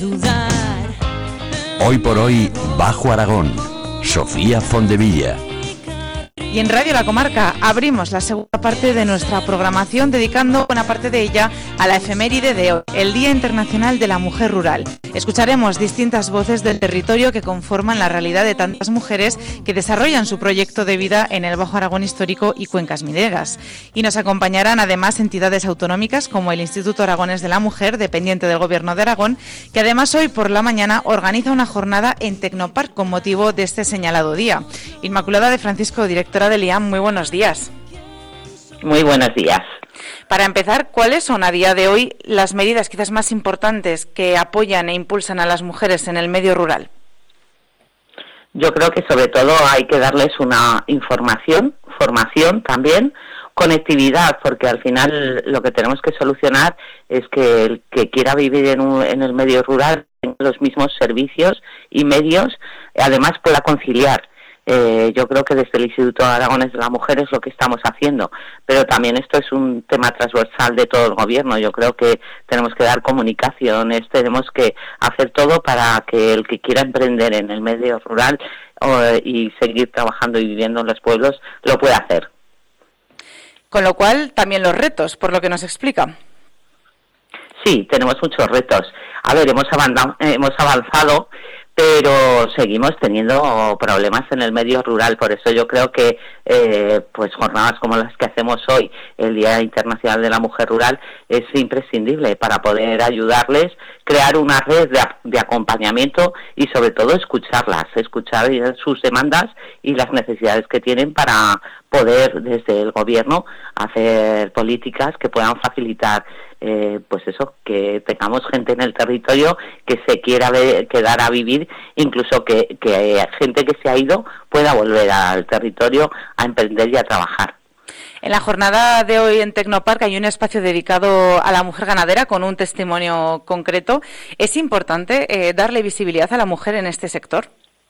Hoy por hoy, Bajo Aragón. Sofía Fondevilla. Y en Radio La Comarca abrimos la segunda parte de nuestra programación, dedicando buena parte de ella a la efeméride de hoy, el Día Internacional de la Mujer Rural. Escucharemos distintas voces del territorio que conforman la realidad de tantas mujeres que desarrollan su proyecto de vida en el Bajo Aragón histórico y cuencas mineras. Y nos acompañarán además entidades autonómicas como el Instituto Aragonés de la Mujer, dependiente del Gobierno de Aragón, que además hoy por la mañana organiza una jornada en Tecnopark con motivo de este señalado día. Inmaculada de Francisco, directora del IAM, muy buenos días. Muy buenos días. Para empezar, ¿cuáles son a día de hoy las medidas quizás más importantes que apoyan e impulsan a las mujeres en el medio rural? Yo creo que sobre todo hay que darles una información, formación también, conectividad, porque al final lo que tenemos que solucionar es que el que quiera vivir en el medio rural tenga los mismos servicios y medios, además pueda conciliar. Yo creo que desde el Instituto Aragonés de la Mujer es lo que estamos haciendo, pero también esto es un tema transversal de todo el gobierno. Yo creo que tenemos que dar comunicaciones, tenemos que hacer todo para que el que quiera emprender en el medio rural y seguir trabajando y viviendo en los pueblos lo pueda hacer. Con lo cual, también los retos, por lo que nos explica. Sí, tenemos muchos retos. A ver, hemos avanzado, pero seguimos teniendo problemas en el medio rural. Por eso yo creo que pues jornadas como las que hacemos hoy, el Día Internacional de la Mujer Rural, es imprescindible para poder ayudarles, crear una red de acompañamiento y sobre todo escuchar sus demandas y las necesidades que tienen para poder desde el gobierno hacer políticas que puedan facilitar pues eso, que tengamos gente en el territorio que se quiera quedar a vivir, incluso que gente que se ha ido pueda volver al territorio a emprender y a trabajar. En la jornada de hoy en Tecnopark hay un espacio dedicado a la mujer ganadera con un testimonio concreto. ¿Es importante darle visibilidad a la mujer en este sector?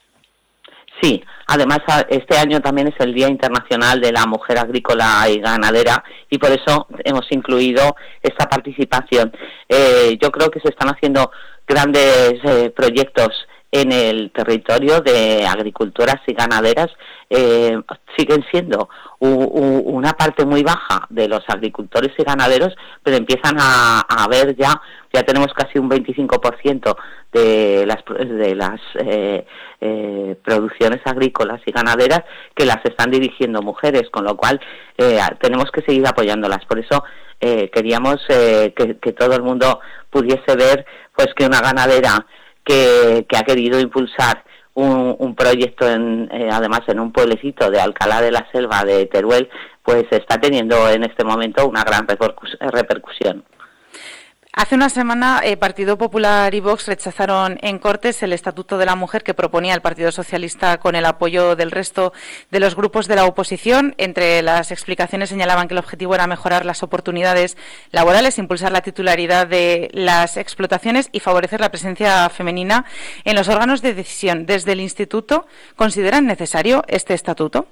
Sí, además este año también es el Día Internacional de la Mujer Agrícola y Ganadera y por eso hemos incluido esta participación. Yo creo que se están haciendo grandes proyectos en el territorio de agricultoras y ganaderas. Siguen siendo una parte muy baja de los agricultores y ganaderos, pero empiezan a haber ya tenemos casi un 25% de las producciones agrícolas y ganaderas que las están dirigiendo mujeres, con lo cual tenemos que seguir apoyándolas. Por eso queríamos que todo el mundo pudiese ver pues que una ganadera que ha querido impulsar un proyecto además en un pueblecito de Alcalá de la Selva de Teruel, pues está teniendo en este momento una gran repercusión. Hace una semana, Partido Popular y Vox rechazaron en Cortes el Estatuto de la Mujer que proponía el Partido Socialista con el apoyo del resto de los grupos de la oposición. Entre las explicaciones señalaban que el objetivo era mejorar las oportunidades laborales, impulsar la titularidad de las explotaciones y favorecer la presencia femenina en los órganos de decisión. Desde el Instituto, ¿consideran necesario este estatuto?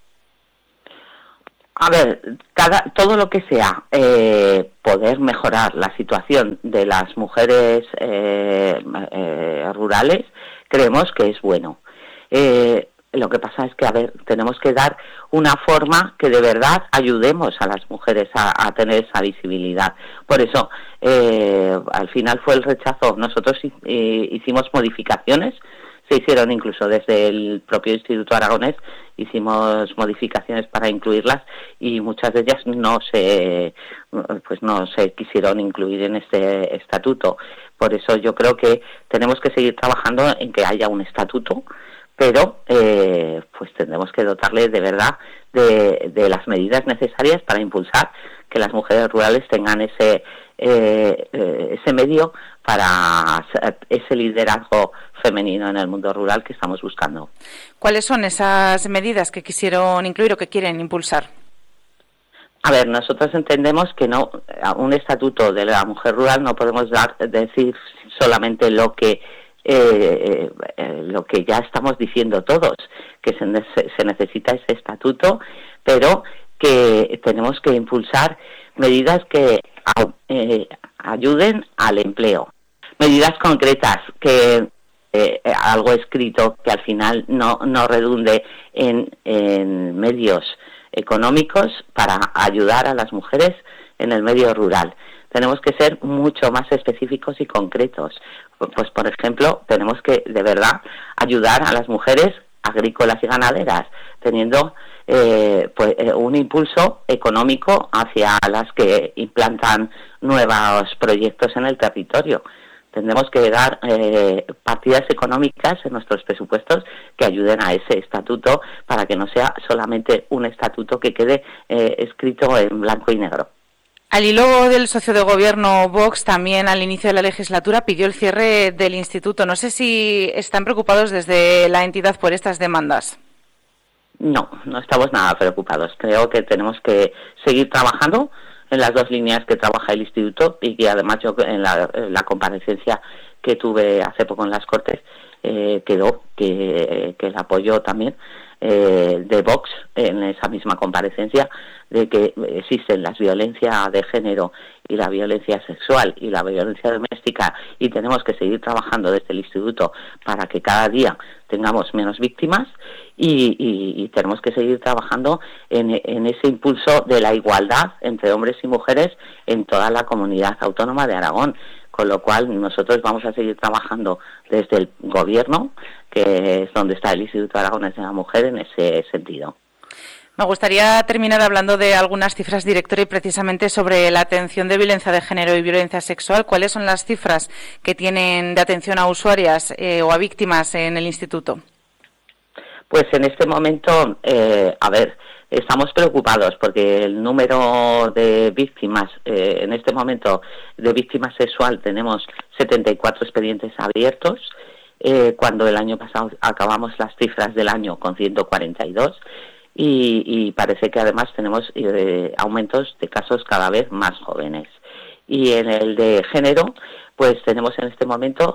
A ver, todo lo que sea poder mejorar la situación de las mujeres rurales, creemos que es bueno. Lo que pasa es que, a ver, tenemos que dar una forma que de verdad ayudemos a las mujeres a tener esa visibilidad. Por eso, al final fue el rechazo. Nosotros hicimos modificaciones. Se hicieron incluso desde el propio Instituto Aragonés, hicimos modificaciones para incluirlas y muchas de ellas no se quisieron incluir en este estatuto. Por eso yo creo que tenemos que seguir trabajando en que haya un estatuto, pero pues tendremos que dotarle de verdad de las medidas necesarias para impulsar que las mujeres rurales tengan ese medio para ese liderazgo femenino en el mundo rural que estamos buscando. ¿Cuáles son esas medidas que quisieron incluir o que quieren impulsar? A ver, nosotros entendemos que no, a un estatuto de la mujer rural no podemos decir solamente lo que ya estamos diciendo todos, que se necesita ese estatuto, pero que tenemos que impulsar medidas que ayuden al empleo, medidas concretas que algo escrito que al final no redunde en medios económicos para ayudar a las mujeres en el medio rural. Tenemos que ser mucho más específicos y concretos. Pues, por ejemplo, tenemos que, de verdad, ayudar a las mujeres agrícolas y ganaderas, teniendo un impulso económico hacia las que implantan nuevos proyectos en el territorio. Tendremos que dar partidas económicas en nuestros presupuestos que ayuden a ese estatuto para que no sea solamente un estatuto que quede escrito en blanco y negro. Al hilo del socio de gobierno Vox, también al inicio de la legislatura pidió el cierre del instituto. No sé si están preocupados desde la entidad por estas demandas. No estamos nada preocupados. Creo que tenemos que seguir trabajando en las dos líneas que trabaja el instituto y que además yo en la comparecencia que tuve hace poco en las Cortes quedó que el apoyo también de Vox en esa misma comparecencia de que existen las violencias de género y la violencia sexual y la violencia doméstica y tenemos que seguir trabajando desde el instituto para que cada día tengamos menos víctimas y tenemos que seguir trabajando en ese impulso de la igualdad entre hombres y mujeres en toda la comunidad autónoma de Aragón. Con lo cual nosotros vamos a seguir trabajando desde el gobierno, que es donde está el Instituto Aragonés de la Mujer, en ese sentido. Me gustaría terminar hablando de algunas cifras, directora, y precisamente sobre la atención de violencia de género y violencia sexual. ¿Cuáles son las cifras que tienen de atención a usuarias o a víctimas en el instituto? Pues en este momento, estamos preocupados porque el número de víctimas, en este momento de víctimas sexual tenemos 74 expedientes abiertos, cuando el año pasado acabamos las cifras del año con 142 y parece que además tenemos aumentos de casos cada vez más jóvenes. Y en el de género, pues tenemos en este momento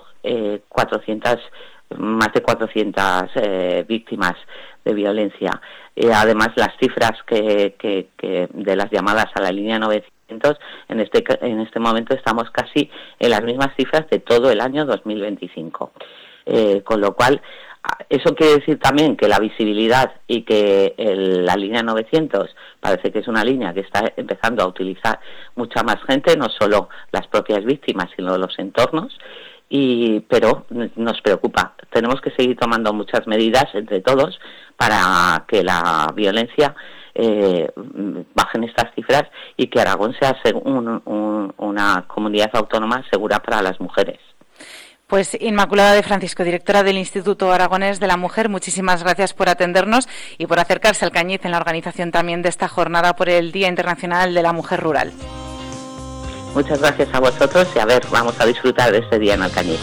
más de 400 víctimas de violencia. Además, las cifras que de las llamadas a la línea 900, en este momento estamos casi en las mismas cifras de todo el año 2025. Con lo cual, eso quiere decir también que la visibilidad y que la línea 900 parece que es una línea que está empezando a utilizar mucha más gente, no solo las propias víctimas, sino los entornos. Pero nos preocupa. Tenemos que seguir tomando muchas medidas entre todos para que la violencia bajen estas cifras y que Aragón sea una comunidad autónoma segura para las mujeres. Pues Inmaculada de Francisco, directora del Instituto Aragonés de la Mujer, muchísimas gracias por atendernos y por acercarse al Cañiz en la organización también de esta jornada por el Día Internacional de la Mujer Rural. Muchas gracias a vosotros y vamos a disfrutar de este día en Alcañiz.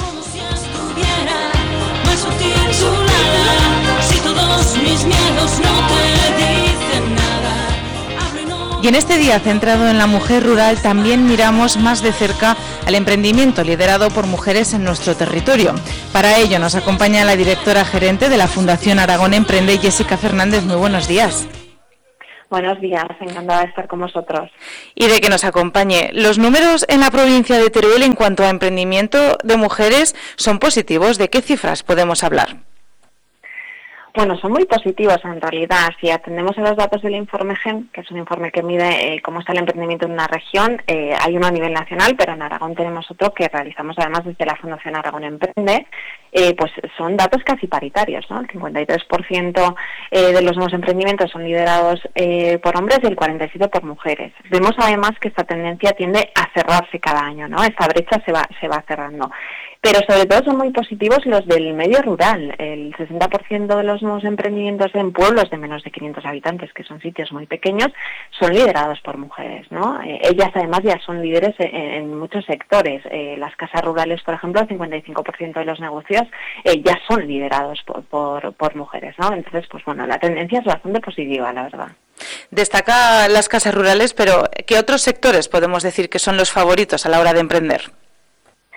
Y en este día centrado en la mujer rural también miramos más de cerca al emprendimiento liderado por mujeres en nuestro territorio. Para ello nos acompaña la directora gerente de la Fundación Aragón Emprende, Jessica Fernández. Muy buenos días. Buenos días, encantada de estar con vosotros. Y de que nos acompañe. Los números en la provincia de Teruel en cuanto a emprendimiento de mujeres son positivos. ¿De qué cifras podemos hablar? Bueno, son muy positivos en realidad. Si atendemos a los datos del informe GEM, que es un informe que mide cómo está el emprendimiento en una región, hay uno a nivel nacional, pero en Aragón tenemos otro que realizamos además desde la Fundación Aragón Emprende, pues son datos casi paritarios, ¿no? El 53% de los nuevos emprendimientos son liderados por hombres y el 47% por mujeres. Vemos además que esta tendencia tiende a cerrarse cada año, ¿no? Esta brecha se va cerrando. Pero sobre todo son muy positivos los del medio rural. El 60% de los nuevos emprendimientos en pueblos de menos de 500 habitantes, que son sitios muy pequeños, son liderados por mujeres, ¿no? Ellas además ya son líderes en muchos sectores. Las casas rurales, por ejemplo, el 55% de los negocios ya son liderados por mujeres, ¿no? Entonces, pues bueno, la tendencia es bastante positiva, la verdad. Destaca las casas rurales, pero ¿qué otros sectores podemos decir que son los favoritos a la hora de emprender?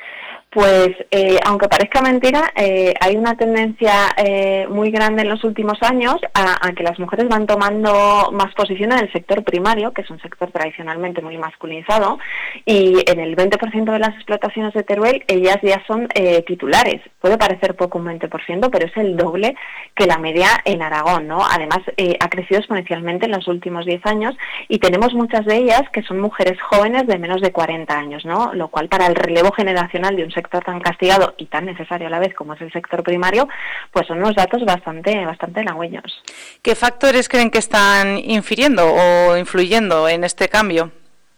Pues, aunque parezca mentira, hay una tendencia muy grande en los últimos años a que las mujeres van tomando más posición en el sector primario, que es un sector tradicionalmente muy masculinizado, y en el 20% de las explotaciones de Teruel ellas ya son titulares. Puede parecer poco un 20%, pero es el doble que la media en Aragón, ¿no? Además, ha crecido exponencialmente en los últimos 10 años y tenemos muchas de ellas que son mujeres jóvenes de menos de 40 años, ¿no? Lo cual para el relevo generacional de un sector tan castigado y tan necesario a la vez como es el sector primario, pues son unos datos bastante halagüeños. ¿Qué factores creen que están infiriendo o influyendo en este cambio?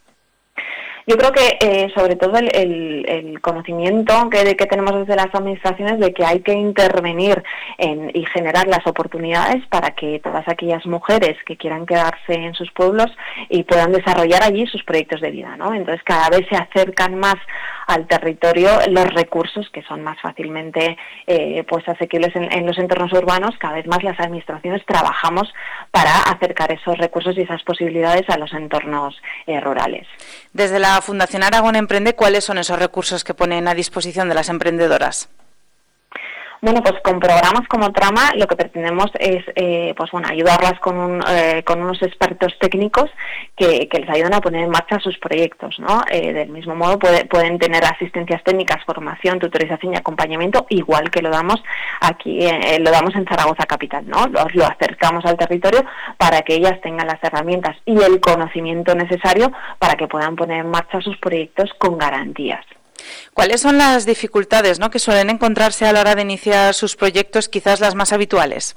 Yo creo que sobre todo el conocimiento que tenemos desde las administraciones de que hay que intervenir y generar las oportunidades para que todas aquellas mujeres que quieran quedarse en sus pueblos y puedan desarrollar allí sus proyectos de vida, ¿no? Entonces cada vez se acercan más al territorio los recursos que son más fácilmente pues asequibles en los entornos urbanos. Cada vez más las administraciones trabajamos para acercar esos recursos y esas posibilidades a los entornos rurales. Desde la Fundación Aragón Emprende, ¿cuáles son esos recursos que ponen a disposición de las emprendedoras? Bueno, pues con programas como Trama lo que pretendemos es ayudarlas con unos expertos técnicos que les ayudan a poner en marcha sus proyectos, ¿no? Del mismo modo pueden tener asistencias técnicas, formación, tutorización y acompañamiento, igual que lo damos aquí, lo damos en Zaragoza capital, ¿no? Lo acercamos al territorio para que ellas tengan las herramientas y el conocimiento necesario para que puedan poner en marcha sus proyectos con garantías. ¿Cuáles son las dificultades, ¿no?, que suelen encontrarse a la hora de iniciar sus proyectos, quizás las más habituales?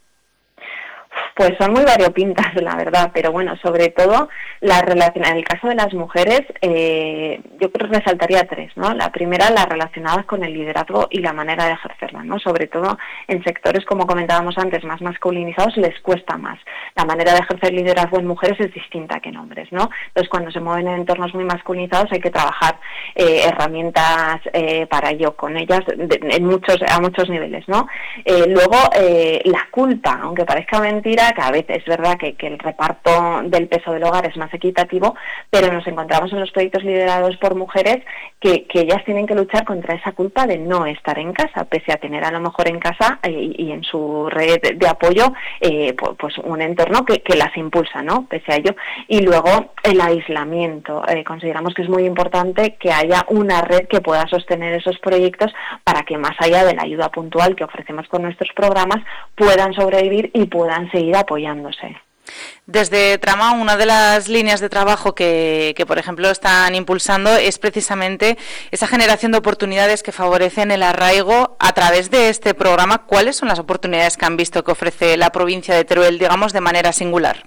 Pues son muy variopintas, la verdad, pero bueno, sobre todo en el caso de las mujeres, yo creo que resaltaría tres, ¿no? La primera, las relacionadas con el liderazgo y la manera de ejercerla, ¿no? Sobre todo en sectores, como comentábamos antes, más masculinizados, les cuesta más. La manera de ejercer liderazgo en mujeres es distinta que en hombres, ¿no? Entonces, cuando se mueven en entornos muy masculinizados hay que trabajar herramientas para ello con ellas a muchos niveles, ¿no? Luego, la culpa, aunque parezca mentira, que a veces es verdad que el reparto del peso del hogar es más equitativo, pero nos encontramos en los proyectos liderados por mujeres que ellas tienen que luchar contra esa culpa de no estar en casa, pese a tener a lo mejor en casa y en su red de apoyo pues un entorno que las impulsa, ¿no? Pese a ello. Y luego el aislamiento. Consideramos que es muy importante que haya una red que pueda sostener esos proyectos para que más allá de la ayuda puntual que ofrecemos con nuestros programas puedan sobrevivir y puedan seguir apoyándose. Desde Trama, una de las líneas de trabajo que por ejemplo, están impulsando es precisamente esa generación de oportunidades que favorecen el arraigo. A través de este programa, ¿cuáles son las oportunidades que han visto que ofrece la provincia de Teruel, digamos, de manera singular?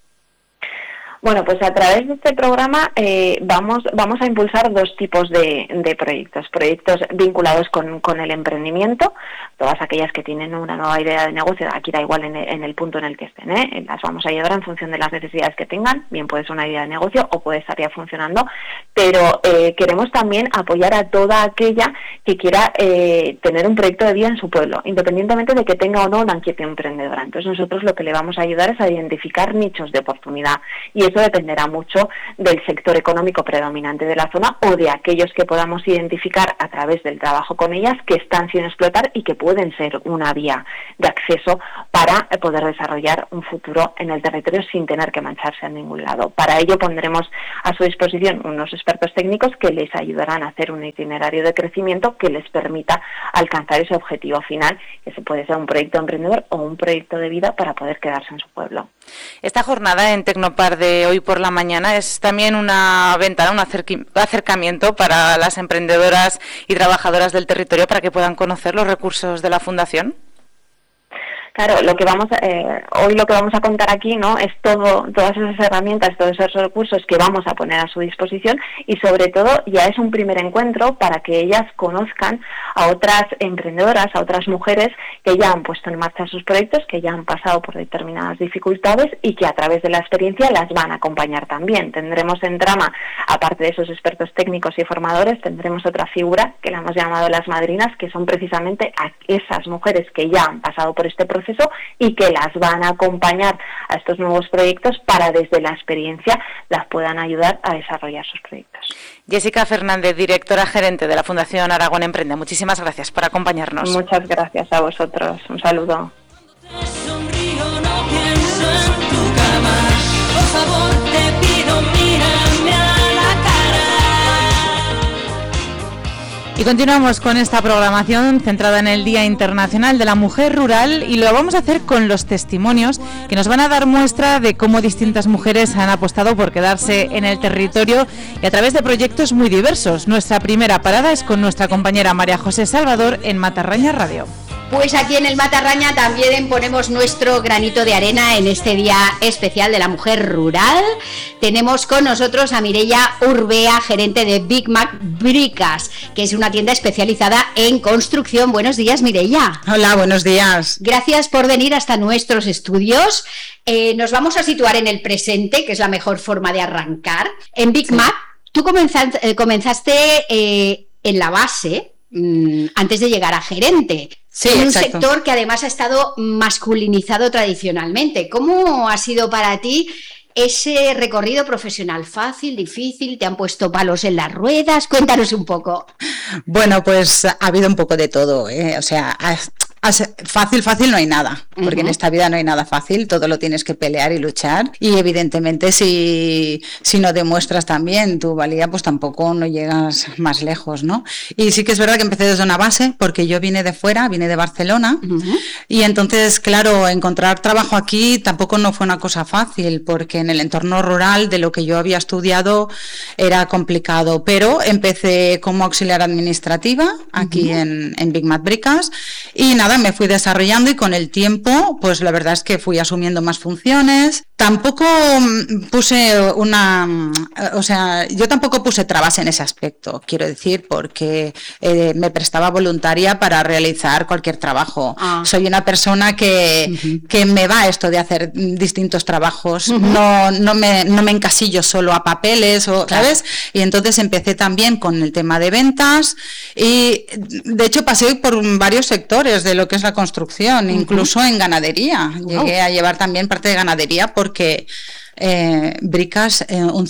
Bueno, pues a través de este programa vamos a impulsar dos tipos de proyectos. Proyectos vinculados con el emprendimiento, todas aquellas que tienen una nueva idea de negocio, aquí da igual en el punto en el que estén, las vamos a llevar en función de las necesidades que tengan, bien puede ser una idea de negocio o puede estar ya funcionando, pero queremos también apoyar a toda aquella que quiera tener un proyecto de vida en su pueblo, independientemente de que tenga o no una inquietud emprendedora. Entonces nosotros lo que le vamos a ayudar es a identificar nichos de oportunidad y eso dependerá mucho del sector económico predominante de la zona o de aquellos que podamos identificar a través del trabajo con ellas que están sin explotar y que pueden ser una vía de acceso para poder desarrollar un futuro en el territorio sin tener que mancharse en ningún lado. Para ello pondremos a su disposición unos expertos técnicos que les ayudarán a hacer un itinerario de crecimiento que les permita alcanzar ese objetivo final, que se puede ser un proyecto emprendedor o un proyecto de vida para poder quedarse en su pueblo. Esta jornada en Tecnopar de hoy por la mañana es también una ventana, un acercamiento para las emprendedoras y trabajadoras del territorio para que puedan conocer los recursos de la Fundación. Claro, hoy lo que vamos a contar aquí, ¿no?, es todas esas herramientas, todos esos recursos que vamos a poner a su disposición y sobre todo ya es un primer encuentro para que ellas conozcan a otras emprendedoras, a otras mujeres que ya han puesto en marcha sus proyectos, que ya han pasado por determinadas dificultades y que a través de la experiencia las van a acompañar también. Tendremos en Trama, aparte de esos expertos técnicos y formadores, tendremos otra figura que la hemos llamado las madrinas, que son precisamente a esas mujeres que ya han pasado por este proceso proceso y que las van a acompañar a estos nuevos proyectos para desde la experiencia las puedan ayudar a desarrollar sus proyectos. Jessica Fernández, directora gerente de la Fundación Aragón Emprende, muchísimas gracias por acompañarnos. Muchas gracias a vosotros, un saludo. Por favor, te pido, mírame a la cara. Y continuamos con esta programación centrada en el Día Internacional de la Mujer Rural y lo vamos a hacer con los testimonios que nos van a dar muestra de cómo distintas mujeres han apostado por quedarse en el territorio y a través de proyectos muy diversos. Nuestra primera parada es con nuestra compañera María José Salvador en Matarraña Radio. Pues aquí en el Matarraña también ponemos nuestro granito de arena en este Día Especial de la Mujer Rural. Tenemos con nosotros a Mireia Urbea, gerente de Big Mac Bricas, que es una tienda especializada en construcción. Buenos días, Mireia. Hola, buenos días. Gracias por venir hasta nuestros estudios. Nos vamos a situar en el presente, que es la mejor forma de arrancar. En Big Mac, tú comenzaste en la base, antes de llegar a gerente. Sí, en un exacto. sector que además ha estado masculinizado tradicionalmente. ¿Cómo ha sido para ti ese recorrido profesional? ¿Fácil, difícil? ¿Te han puesto palos en las ruedas? Cuéntanos un poco. Bueno, pues ha habido un poco de todo, ¿eh? O sea, fácil no hay nada, porque en esta vida no hay nada fácil, todo lo tienes que pelear y luchar, y evidentemente si no demuestras también tu valía, pues tampoco no llegas más lejos, ¿no? Y sí que es verdad que empecé desde una base, porque yo vine de fuera, vine de Barcelona, y entonces, claro, encontrar trabajo aquí tampoco no fue una cosa fácil, porque en el entorno rural de lo que yo había estudiado era complicado, pero empecé como auxiliar administrativa aquí en Big Mac Bricas, y nada, me fui desarrollando y con el tiempo, pues la verdad es que fui asumiendo más funciones. Tampoco puse yo tampoco puse trabas en ese aspecto, quiero decir, porque me prestaba voluntaria para realizar cualquier trabajo. Soy una persona que me va esto de hacer distintos trabajos, no me encasillo solo a papeles, ¿sabes? Y entonces empecé también con el tema de ventas y de hecho pasé por varios sectores de lo que es la construcción, incluso en ganadería. Llegué a llevar también parte de ganadería porque Bricas, un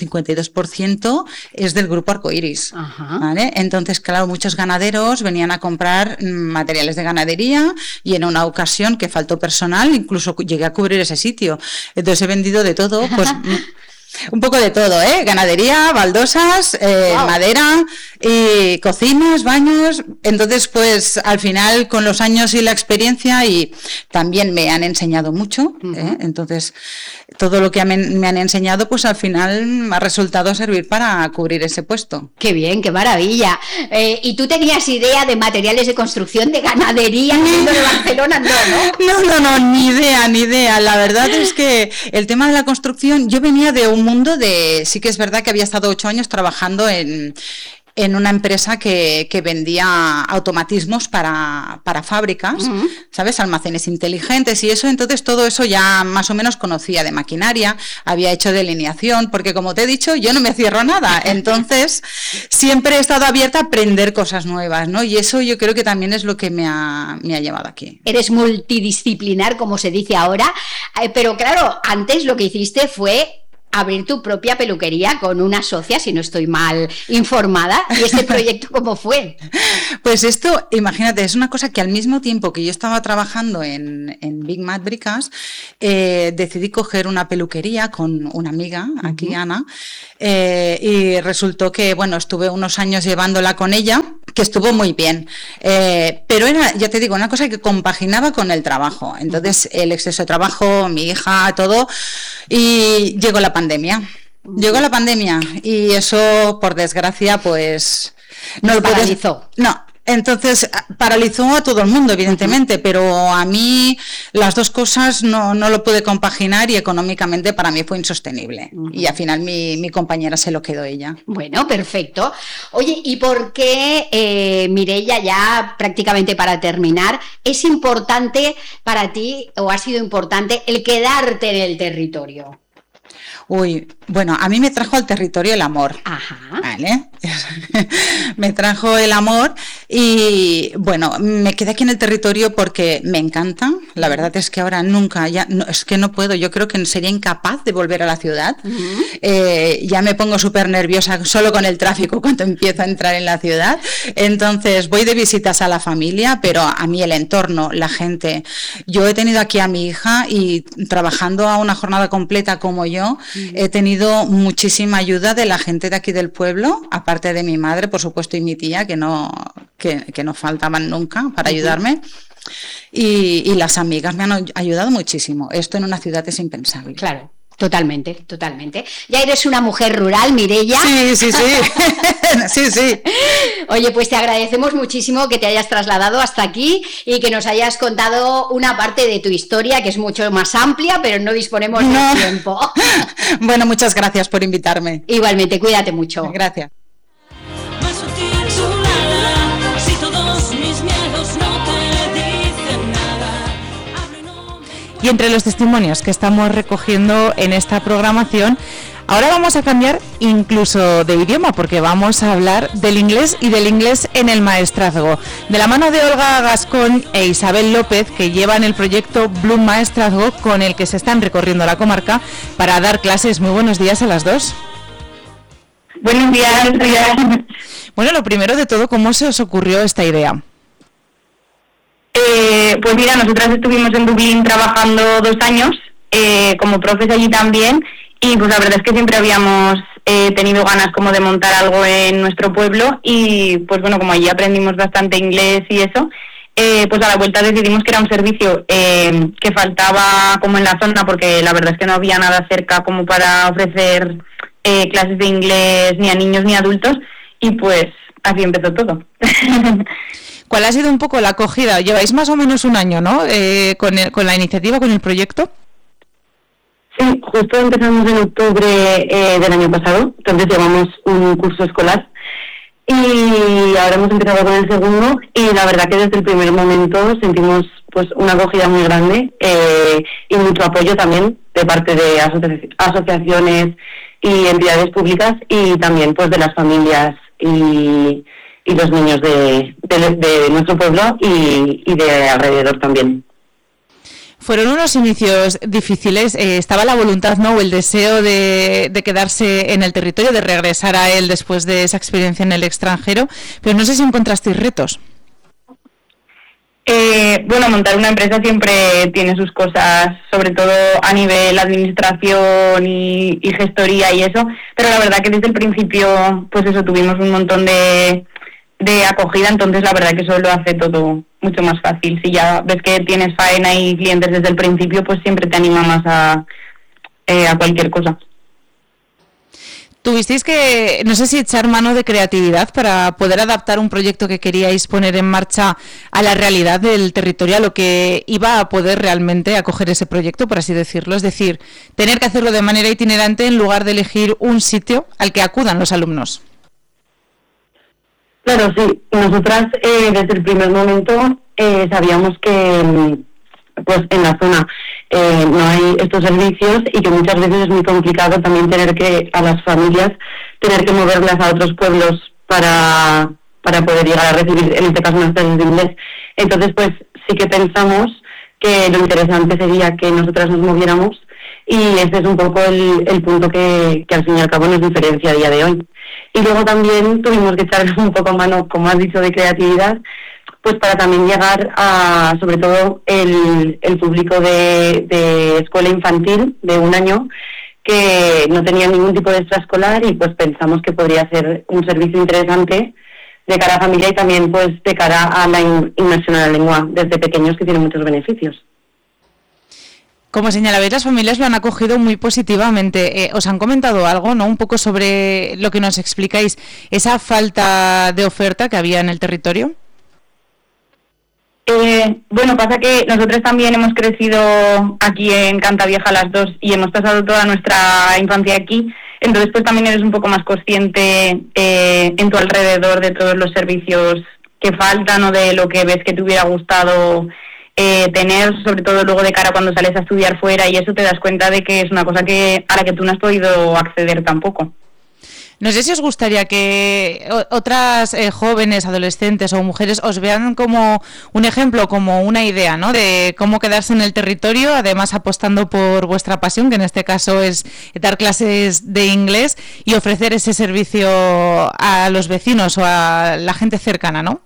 52% es del grupo Arcoiris, ¿vale? Entonces, claro, muchos ganaderos venían a comprar materiales de ganadería y en una ocasión que faltó personal, incluso llegué a cubrir ese sitio. Entonces he vendido de todo, pues un poco de todo, ganadería, baldosas, madera, y cocinas, baños. Entonces, pues al final con los años y la experiencia y también me han enseñado mucho, entonces todo lo que me han enseñado, pues al final me ha resultado servir para cubrir ese puesto. ¡Qué bien, qué maravilla! ¿Y tú tenías idea de materiales de construcción, de ganadería, siendo de Barcelona? No, ni idea. La verdad es que el tema de la construcción, yo venía de un mundo sí que es verdad que había estado 8 años trabajando en una empresa que vendía automatismos para fábricas, ¿sabes? Almacenes inteligentes y eso, entonces todo eso ya más o menos conocía de maquinaria, había hecho delineación, porque como te he dicho, yo no me cierro a nada, entonces siempre he estado abierta a aprender cosas nuevas, ¿no? Y eso yo creo que también es lo que me ha llevado aquí. Eres multidisciplinar, como se dice ahora, pero claro, antes lo que hiciste fue abrir tu propia peluquería con una socia, si no estoy mal informada. ¿Y este proyecto cómo fue? Pues esto, imagínate, es una cosa que al mismo tiempo que yo estaba trabajando en Big Mac Bricas, decidí coger una peluquería con una amiga, aquí Ana, y resultó que, bueno, estuve unos años llevándola con ella, que estuvo muy bien, pero era, ya te digo, una cosa que compaginaba con el trabajo. Entonces el exceso de trabajo, mi hija, todo, y llegó la pandemia. Llegó la pandemia y eso, por desgracia, pues no lo paralizó. No. Entonces paralizó a todo el mundo, evidentemente, pero a mí las dos cosas no lo pude compaginar y económicamente para mí fue insostenible. Y al final mi compañera se lo quedó ella. Bueno, perfecto. Oye, ¿y por qué, Mireia, ya prácticamente para terminar, es importante para ti o ha sido importante el quedarte en el territorio? Uy, bueno, a mí me trajo al territorio el amor. Ajá. ¿Vale? Me trajo el amor y, bueno, me quedé aquí en el territorio porque me encanta. La verdad es que ahora nunca, ya no, es que no puedo, yo creo que sería incapaz de volver a la ciudad. Ya me pongo súper nerviosa solo con el tráfico cuando empiezo a entrar en la ciudad. Entonces voy de visitas a la familia, pero a mí el entorno, la gente. Yo he tenido aquí a mi hija y trabajando a una jornada completa como yo, he tenido muchísima ayuda de la gente de aquí del pueblo, aparte de mi madre, por supuesto, y mi tía, que no faltaban nunca para ayudarme. Y las amigas me han ayudado muchísimo. Esto en una ciudad es impensable. Claro. Totalmente, totalmente. Ya eres una mujer rural, Mireia. Sí. Sí. Oye, pues te agradecemos muchísimo que te hayas trasladado hasta aquí y que nos hayas contado una parte de tu historia que es mucho más amplia, pero no disponemos de tiempo. Bueno, muchas gracias por invitarme. Igualmente, cuídate mucho. Gracias. Si todos mis miedos no te dicen nada. Y entre los testimonios que estamos recogiendo en esta programación, ahora vamos a cambiar incluso de idioma, porque vamos a hablar del inglés y del inglés en el maestrazgo. De la mano de Olga Gascón e Isabel López, que llevan el proyecto Bloom Maestrazgo, con el que se están recorriendo la comarca para dar clases. Muy buenos días a las dos. Buenos días. Bueno, lo primero de todo, ¿cómo se os ocurrió esta idea? Pues mira, nosotras estuvimos en Dublín trabajando 2 años, como profes allí también, y pues la verdad es que siempre habíamos tenido ganas como de montar algo en nuestro pueblo, y pues bueno, como allí aprendimos bastante inglés y eso, pues a la vuelta decidimos que era un servicio que faltaba como en la zona, porque la verdad es que no había nada cerca como para ofrecer clases de inglés ni a niños ni a adultos, y pues así empezó todo. ¿Cuál ha sido un poco la acogida? Lleváis más o menos un año, ¿no? Con la iniciativa, con el proyecto. Sí, justo empezamos en octubre del año pasado, entonces llevamos un curso escolar y ahora hemos empezado con el segundo, y la verdad que desde el primer momento sentimos pues una acogida muy grande y mucho apoyo también de parte de asociaciones y entidades públicas, y también pues de las familias y los niños de nuestro pueblo y de alrededor también. Fueron unos inicios difíciles, estaba la voluntad, ¿no?, o el deseo de quedarse en el territorio, de regresar a él después de esa experiencia en el extranjero, pero no sé si encontrasteis retos. Bueno, montar una empresa siempre tiene sus cosas, sobre todo a nivel administración y gestoría y eso, pero la verdad que desde el principio, pues eso, tuvimos un montón de acogida, entonces la verdad que eso lo hace todo mucho más fácil. Si ya ves que tienes faena y clientes desde el principio, pues siempre te anima más a cualquier cosa. Tuvisteis que, no sé si echar mano de creatividad para poder adaptar un proyecto que queríais poner en marcha a la realidad del territorio, a lo que iba a poder realmente acoger ese proyecto, por así decirlo. Es decir, tener que hacerlo de manera itinerante en lugar de elegir un sitio al que acudan los alumnos. Claro, sí. Nosotras desde el primer momento sabíamos que pues en la zona no hay estos servicios y que muchas veces es muy complicado también tener que, a las familias, tener que moverlas a otros pueblos para poder llegar a recibir, en este caso, unas clases de inglés. Entonces, pues sí que pensamos que lo interesante sería que nosotras nos moviéramos, y ese es un poco el punto que al fin y al cabo nos diferencia a día de hoy. Y luego también tuvimos que echar un poco mano, como has dicho, de creatividad, pues para también llegar a, sobre todo, el público de escuela infantil de 1 año, que no tenía ningún tipo de extraescolar, y pues pensamos que podría ser un servicio interesante de cara a familia y también pues de cara a la inmersión en la lengua desde pequeños, que tiene muchos beneficios. Como señalabais, las familias lo han acogido muy positivamente. ¿Os han comentado algo, no, un poco sobre lo que nos explicáis, esa falta de oferta que había en el territorio? Bueno, pasa que nosotros también hemos crecido aquí en Cantavieja las dos y hemos pasado toda nuestra infancia aquí, entonces pues también eres un poco más consciente en tu alrededor de todos los servicios que faltan o de lo que ves que te hubiera gustado tener, sobre todo luego de cara cuando sales a estudiar fuera, y eso te das cuenta de que es una cosa a la que tú no has podido acceder tampoco. No sé si os gustaría que otras jóvenes, adolescentes o mujeres os vean como un ejemplo, como una idea, ¿no?, de cómo quedarse en el territorio, además apostando por vuestra pasión, que en este caso es dar clases de inglés y ofrecer ese servicio a los vecinos o a la gente cercana, ¿no?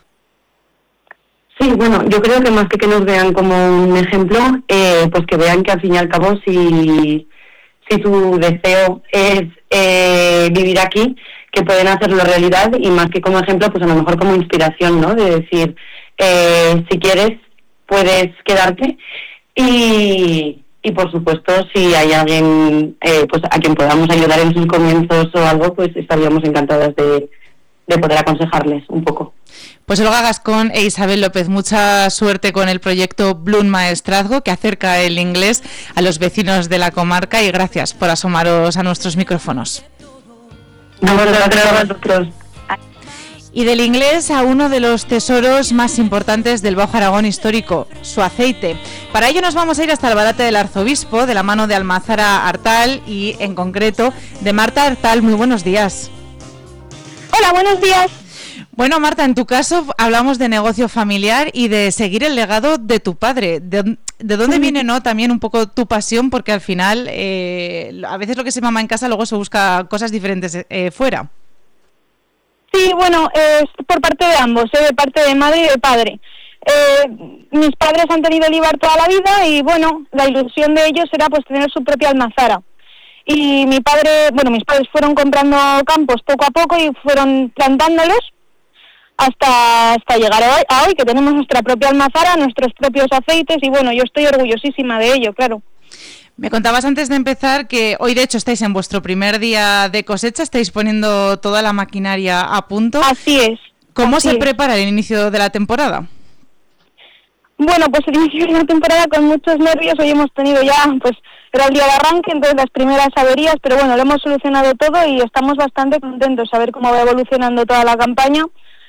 Sí, bueno, yo creo que más que nos vean como un ejemplo, pues que vean que al fin y al cabo si tu deseo es vivir aquí, que pueden hacerlo realidad, y más que como ejemplo, pues a lo mejor como inspiración, ¿no? De decir, si quieres, puedes quedarte, y por supuesto, si hay alguien pues a quien podamos ayudar en sus comienzos o algo, pues estaríamos encantadas de poder aconsejarles un poco. Pues Olga Gascón e Isabel López, mucha suerte con el proyecto Bloom Maestrazgo, que acerca el inglés a los vecinos de la comarca, y gracias por asomaros a nuestros micrófonos. Gracias a vosotros. Y del inglés a uno de los tesoros más importantes del Bajo Aragón histórico, su aceite. Para ello nos vamos a ir hasta el Albarate del Arzobispo, de la mano de Almazara Artal y, en concreto, de Marta Artal. Muy buenos días. Hola, buenos días. Bueno, Marta, en tu caso hablamos de negocio familiar y de seguir el legado de tu padre. ¿De dónde viene, no, también un poco tu pasión? Porque al final, a veces lo que se mama en casa luego se busca cosas diferentes fuera. Sí, bueno, es por parte de ambos, de parte de madre y de padre. Mis padres han tenido olivar toda la vida y, bueno, la ilusión de ellos era pues tener su propia almazara. Y mis padres fueron comprando campos poco a poco y fueron plantándolos hasta llegar a hoy, que tenemos nuestra propia almazara, nuestros propios aceites, y bueno, yo estoy orgullosísima de ello, claro. Me contabas antes de empezar que hoy de hecho estáis en vuestro primer día de cosecha, estáis poniendo toda la maquinaria a punto. Así es. ¿Cómo se prepara el inicio de la temporada? Bueno, pues el inicio de la temporada con muchos nervios. Hoy hemos tenido ya, pues era el día de arranque, entonces las primeras averías, pero bueno, lo hemos solucionado todo y estamos bastante contentos a ver cómo va evolucionando toda la campaña.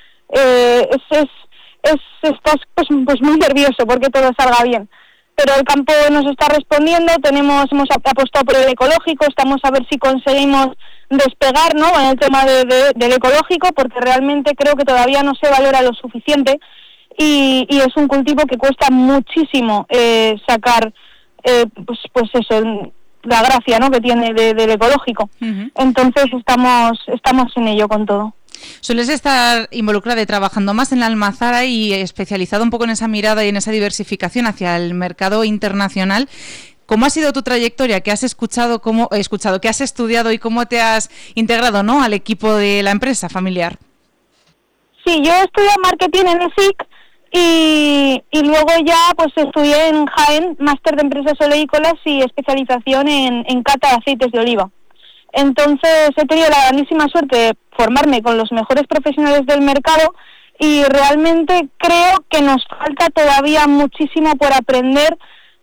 Estás pues muy nervioso porque todo salga bien, pero el campo nos está respondiendo. Hemos apostado por el ecológico, estamos a ver si conseguimos despegar, ¿no?, en el tema del ecológico, porque realmente creo que todavía no se valora lo suficiente y es un cultivo que cuesta muchísimo sacar, pues eso, la gracia, ¿no?, que tiene del ecológico. Uh-huh. Entonces estamos en ello con todo. Sueles estar involucrada y trabajando más en la almazara y especializada un poco en esa mirada y en esa diversificación hacia el mercado internacional. ¿Cómo ha sido tu trayectoria? ¿Qué has qué has estudiado y cómo te has integrado, ¿no?, al equipo de la empresa familiar? Sí, yo estudié marketing en ESIC y luego ya pues estudié en Jaén, máster de empresas oleícolas y especialización en cata de aceites de oliva. Entonces he tenido la grandísima suerte de formarme con los mejores profesionales del mercado y realmente creo que nos falta todavía muchísimo por aprender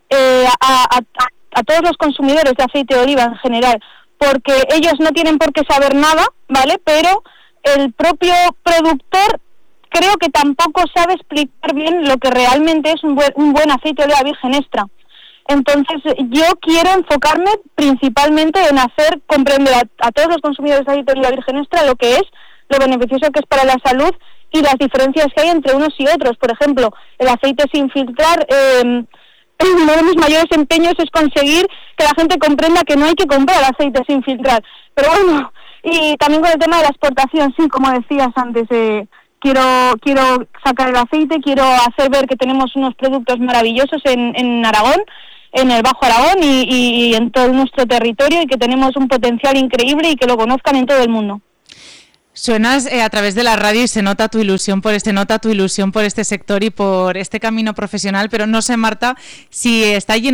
a todos los consumidores de aceite de oliva en general, porque ellos no tienen por qué saber nada, ¿vale? Pero el propio productor creo que tampoco sabe explicar bien lo que realmente es un buen aceite de oliva virgen extra. Entonces yo quiero enfocarme principalmente en hacer comprender a todos los consumidores de aceite de oliva virgen extra lo que es, lo beneficioso que es para la salud y las diferencias que hay entre unos y otros. Por ejemplo, el aceite sin filtrar, uno de mis mayores empeños es conseguir que la gente comprenda que no hay que comprar aceite sin filtrar. Pero bueno, y también con el tema de la exportación, sí, como decías antes, quiero sacar el aceite, quiero hacer ver que tenemos unos productos maravillosos en Aragón, en el Bajo Aragón y en todo nuestro territorio, y que tenemos un potencial increíble y que lo conozcan en todo el mundo. Suenas a través de la radio y se nota tu ilusión por este sector y por este camino profesional, pero no sé, Marta, si está lleno